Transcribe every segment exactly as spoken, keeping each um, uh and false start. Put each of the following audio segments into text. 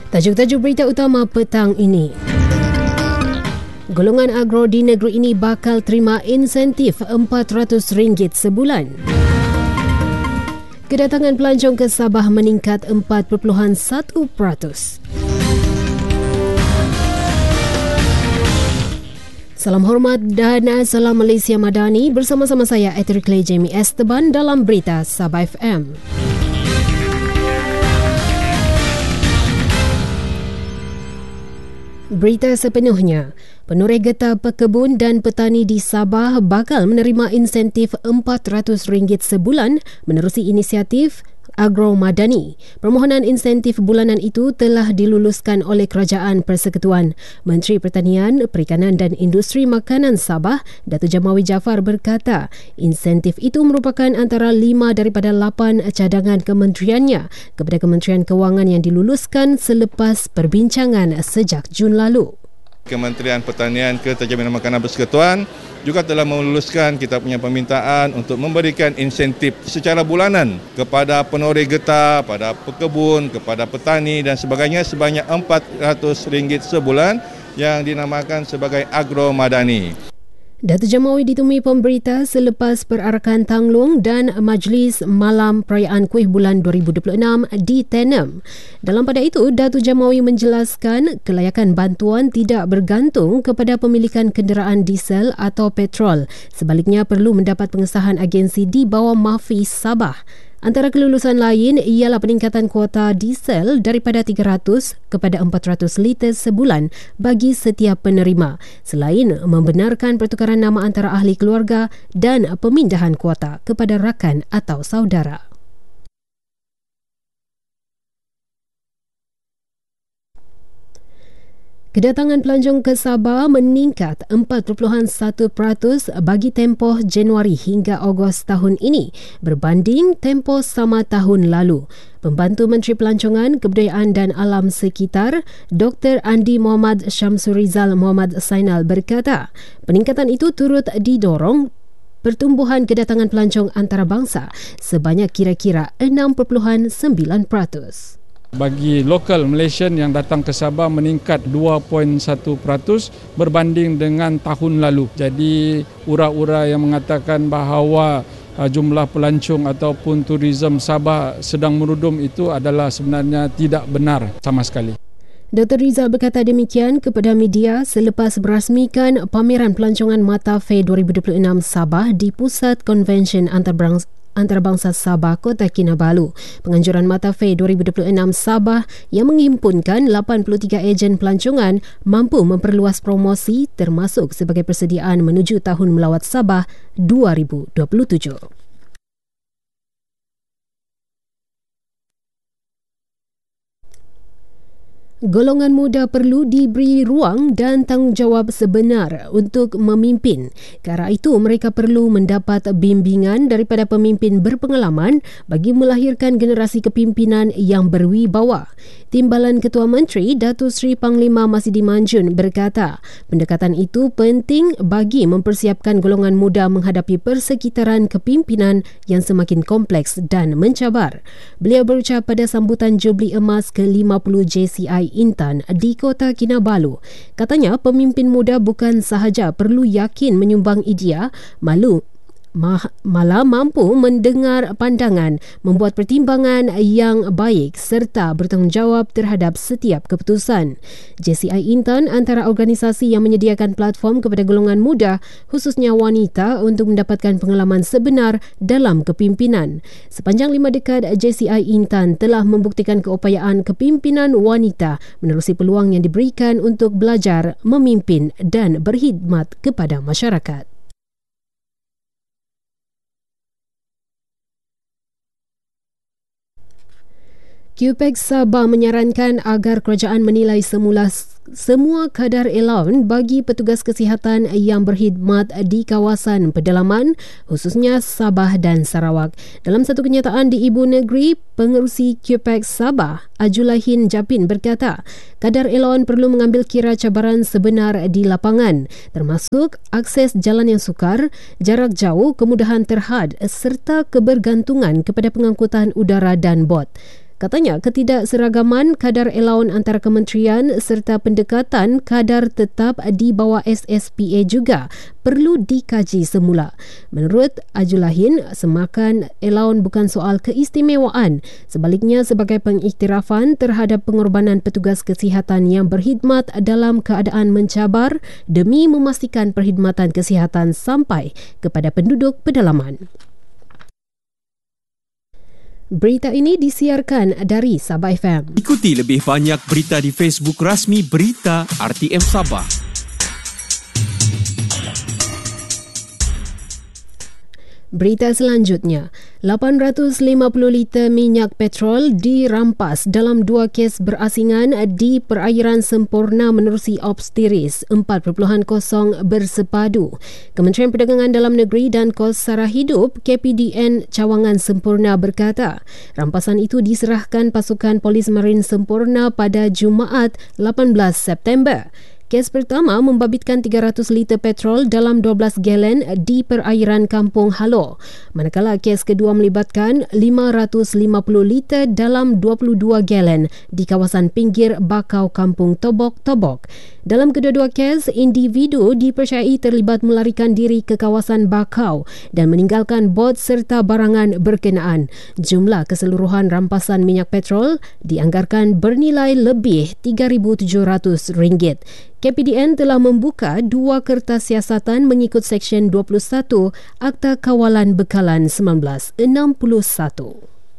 Tajuk-tajuk berita utama petang ini. Golongan agro di negeri ini bakal terima insentif empat ratus ringgit sebulan. Kedatangan pelancong ke Sabah meningkat empat perpuluhan satu peratus. Salam hormat dan salam Malaysia Madani, bersama-sama saya Eteri Clay Jamie Esteban dalam Berita Sabah F M. Berita sepenuhnya. Penoreh getah pekebun dan petani di Sabah bakal menerima insentif empat ratus ringgit sebulan menerusi inisiatif Agro Madani. Permohonan insentif bulanan itu telah diluluskan oleh Kerajaan Persekutuan. Menteri Pertanian, Perikanan dan Industri Makanan Sabah, Datuk Jamawi Jaafar berkata, insentif itu merupakan antara lima daripada lapan cadangan kementeriannya kepada Kementerian Kewangan yang diluluskan selepas perbincangan sejak Jun lalu. Kementerian Pertanian Keterjaminan Makanan Persekutuan juga telah meluluskan kita punya permintaan untuk memberikan insentif secara bulanan kepada penoreh getah, pada pekebun, kepada petani dan sebagainya sebanyak empat ratus ringgit sebulan yang dinamakan sebagai Agro Madani. Datuk Jamawi ditemui pemberita selepas perarakan Tanglung dan Majlis Malam Perayaan Kuih Bulan dua ribu dua puluh enam di Tenem. Dalam pada itu, Datuk Jamawi menjelaskan kelayakan bantuan tidak bergantung kepada pemilikan kenderaan diesel atau petrol. Sebaliknya perlu mendapat pengesahan agensi di bawah Mafi Sabah. Antara kelulusan lain ialah peningkatan kuota diesel daripada tiga ratus kepada empat ratus liter sebulan bagi setiap penerima, selain membenarkan pertukaran nama antara ahli keluarga dan pemindahan kuota kepada rakan atau saudara. Kedatangan pelancong ke Sabah meningkat empat perpuluhan satu peratus bagi tempoh Januari hingga Ogos tahun ini berbanding tempoh sama tahun lalu. Pembantu Menteri Pelancongan, Kebudayaan dan Alam Sekitar, Doktor Andi Muhammad Syamsurizal Muhammad Sainal berkata, peningkatan itu turut didorong pertumbuhan kedatangan pelancong antarabangsa sebanyak kira-kira enam perpuluhan sembilan peratus. Bagi lokal Malaysian yang datang ke Sabah meningkat dua perpuluhan satu peratus berbanding dengan tahun lalu. Jadi ura-ura yang mengatakan bahawa uh, jumlah pelancong ataupun turism Sabah sedang merudum itu adalah sebenarnya tidak benar sama sekali. Doktor Rizal berkata demikian kepada media selepas berasmikan pameran pelancongan Mata Fair dua ribu dua puluh enam Sabah di Pusat Konvensyen Antarabangsa Antarabangsa Sabah, Kota Kinabalu. Penganjuran Mata Fair dua ribu dua puluh enam Sabah yang menghimpunkan lapan puluh tiga ejen pelancongan mampu memperluas promosi termasuk sebagai persediaan menuju Tahun Melawat Sabah dua ribu dua puluh tujuh. Golongan muda perlu diberi ruang dan tanggungjawab sebenar untuk memimpin. Kerana itu, mereka perlu mendapat bimbingan daripada pemimpin berpengalaman bagi melahirkan generasi kepimpinan yang berwibawa. Timbalan Ketua Menteri, Datuk Seri Panglima Masidi Manjun berkata, pendekatan itu penting bagi mempersiapkan golongan muda menghadapi persekitaran kepimpinan yang semakin kompleks dan mencabar. Beliau berucap pada sambutan Jubli Emas ke lima puluh J C I Intan di Kota Kinabalu. Katanya pemimpin muda bukan sahaja perlu yakin menyumbang idea, malu malah mampu mendengar pandangan, membuat pertimbangan yang baik serta bertanggungjawab terhadap setiap keputusan. J C I Intan antara organisasi yang menyediakan platform kepada golongan muda, khususnya wanita, untuk mendapatkan pengalaman sebenar dalam kepimpinan. Sepanjang lima dekad, J C I Intan telah membuktikan keupayaan kepimpinan wanita menerusi peluang yang diberikan untuk belajar, memimpin dan berkhidmat kepada masyarakat. Q P E X Sabah menyarankan agar kerajaan menilai semula semua kadar allowance bagi petugas kesihatan yang berkhidmat di kawasan pedalaman, khususnya Sabah dan Sarawak. Dalam satu kenyataan di Ibu Negeri, pengerusi Q P E X Sabah, Ajulahin Japin berkata, kadar allowance perlu mengambil kira cabaran sebenar di lapangan, termasuk akses jalan yang sukar, jarak jauh, kemudahan terhad serta kebergantungan kepada pengangkutan udara dan bot. Katanya ketidakseragaman kadar elaun antara kementerian serta pendekatan kadar tetap di bawah S S P A juga perlu dikaji semula. Menurut Ajulahin, semakan elaun bukan soal keistimewaan, sebaliknya sebagai pengiktirafan terhadap pengorbanan petugas kesihatan yang berkhidmat dalam keadaan mencabar demi memastikan perkhidmatan kesihatan sampai kepada penduduk pedalaman. Berita ini disiarkan dari Sabah F M. Ikuti lebih banyak berita di Facebook rasmi Berita R T M Sabah. Berita selanjutnya, lapan ratus lima puluh liter minyak petrol dirampas dalam dua kes berasingan di perairan Semporna menerusi Ops Tiris empat titik kosong bersepadu. Kementerian Perdagangan Dalam Negeri dan Kos Sara Hidup K P D N Cawangan Semporna berkata, rampasan itu diserahkan pasukan Polis Marin Semporna pada Jumaat lapan belas September. Kes pertama membabitkan tiga ratus liter petrol dalam dua belas galen di perairan Kampung Halo, manakala kes kedua melibatkan lima ratus lima puluh liter dalam dua puluh dua galen di kawasan pinggir Bakau Kampung Tobok-Tobok. Dalam kedua-dua kes, individu dipercayai terlibat melarikan diri ke kawasan Bakau dan meninggalkan bot serta barangan berkenaan. Jumlah keseluruhan rampasan minyak petrol dianggarkan bernilai lebih tiga ribu tujuh ratus ringgit. K P D N telah membuka dua kertas siasatan mengikut Seksyen dua puluh satu Akta Kawalan Bekalan seribu sembilan ratus enam puluh satu.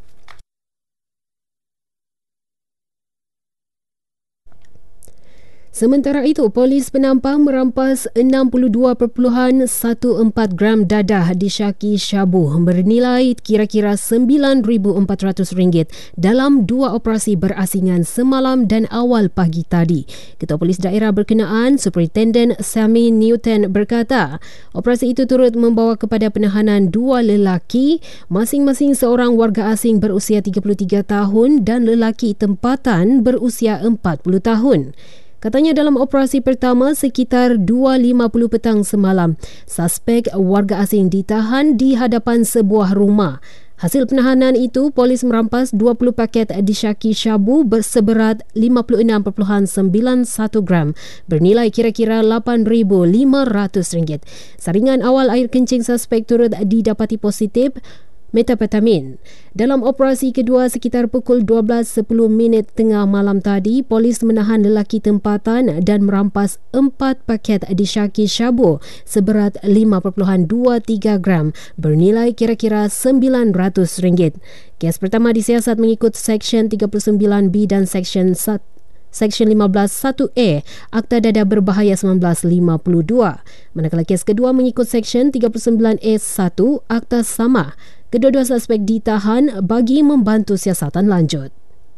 Sementara itu, polis penampang merampas enam puluh dua perpuluhan empat belas gram dadah di Syaki Syabu bernilai kira-kira sembilan ribu empat ratus ringgit dalam dua operasi berasingan semalam dan awal pagi tadi. Ketua Polis Daerah berkenaan, Superintendent Sammy Newton berkata, operasi itu turut membawa kepada penahanan dua lelaki, masing-masing seorang warga asing berusia tiga puluh tiga tahun dan lelaki tempatan berusia empat puluh tahun. Katanya dalam operasi pertama sekitar dua lima puluh petang semalam, suspek warga asing ditahan di hadapan sebuah rumah. Hasil penahanan itu, polis merampas dua puluh paket di Syaki Syabu berseberat lima puluh enam perpuluhan sembilan satu gram bernilai kira-kira lapan ribu lima ratus ringgit. Saringan awal air kencing suspek turut didapati positif metapetamin. Dalam operasi kedua sekitar pukul dua belas sepuluh minit tengah malam tadi, polis menahan lelaki tempatan dan merampas empat paket di Syaki Syabu seberat lima perpuluhan dua tiga gram bernilai kira-kira sembilan ratus ringgit. Kes pertama disiasat mengikut Seksyen tiga puluh sembilan B dan Seksyen Seksyen lima belas satu A Akta Dadah Berbahaya seribu sembilan ratus lima puluh dua. Manakala kes kedua mengikut Seksyen tiga puluh sembilan A satu Akta Sama. Kedua-dua suspek ditahan bagi membantu siasatan lanjut.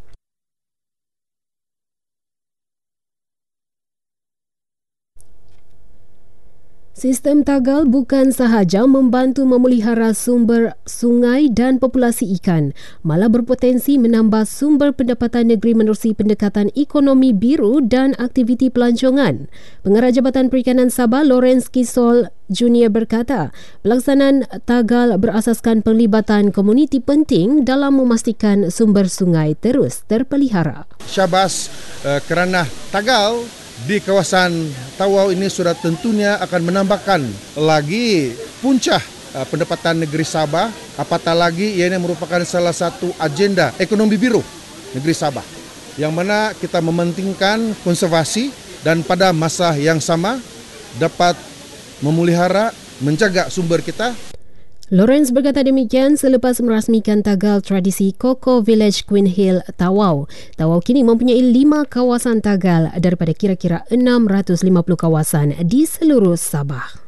Sistem Tagal bukan sahaja membantu memelihara sumber sungai dan populasi ikan, malah berpotensi menambah sumber pendapatan negeri menerusi pendekatan ekonomi biru dan aktiviti pelancongan. Pengarah Jabatan Perikanan Sabah, Lawrence Kisol Junior berkata, pelaksanaan Tagal berasaskan penglibatan komuniti penting dalam memastikan sumber sungai terus terpelihara. Syabas uh, kerana Tagal di kawasan Tawau ini sudah tentunya akan menambahkan lagi puncak uh, pendapatan negeri Sabah, apatah lagi ia ini merupakan salah satu agenda ekonomi biru negeri Sabah yang mana kita mementingkan konservasi dan pada masa yang sama dapat memelihara, menjaga sumber kita. Lawrence berkata demikian selepas merasmikan Tagal tradisi Coco Village Queen Hill Tawau. Tawau kini mempunyai lima kawasan Tagal daripada kira-kira enam ratus lima puluh kawasan di seluruh Sabah.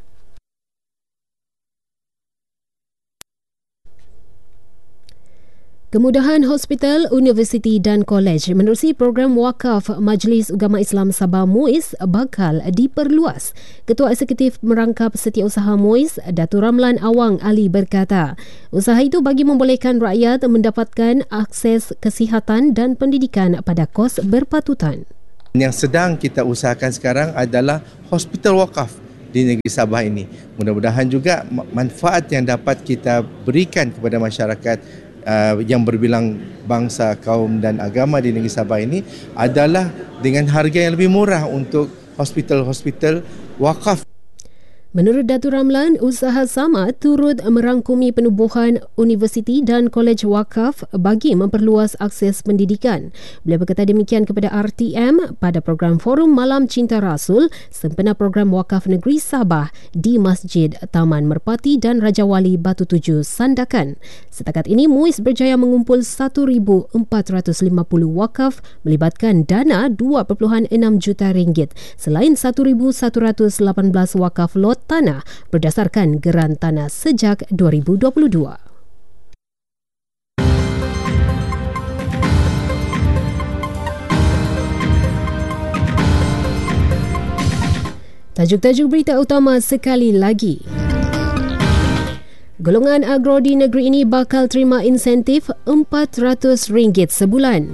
Kemudahan hospital, universiti dan kolej menerusi program wakaf Majlis Ugama Islam Sabah M U I S bakal diperluas. Ketua Eksekutif Merangkap Setiausaha M U I S, Datuk Ramlan Awang Ali berkata, usaha itu bagi membolehkan rakyat mendapatkan akses kesihatan dan pendidikan pada kos berpatutan. Yang sedang kita usahakan sekarang adalah hospital wakaf di negeri Sabah ini. Mudah-mudahan juga manfaat yang dapat kita berikan kepada masyarakat uh, yang berbilang bangsa, kaum dan agama di negeri Sabah ini adalah dengan harga yang lebih murah untuk hospital-hospital wakaf. Menurut Datuk Ramlan, usaha sama turut merangkumi penubuhan universiti dan kolej wakaf bagi memperluas akses pendidikan. Beliau berkata demikian kepada R T M pada program Forum Malam Cinta Rasul sempena program Wakaf Negeri Sabah di Masjid Taman Merpati dan Raja Wali Batu Tujuh, Sandakan. Setakat ini, MUIS berjaya mengumpul seribu empat ratus lima puluh wakaf melibatkan dana dua perpuluhan enam juta ringgit selain seribu seratus lapan belas wakaf lot tanah berdasarkan geran tanah sejak dua ribu dua puluh dua. Tajuk-tajuk berita utama sekali lagi. Golongan agro di negeri ini bakal terima insentif empat ratus ringgit sebulan.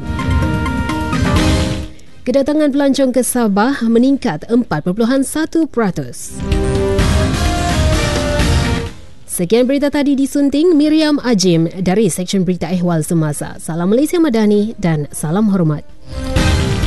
Kedatangan pelancong ke Sabah meningkat empat perpuluhan satu peratus. Sekian berita tadi disunting Miriam Ajim dari Seksyen Berita Ehwal Semasa. Salam Malaysia Madani dan salam hormat.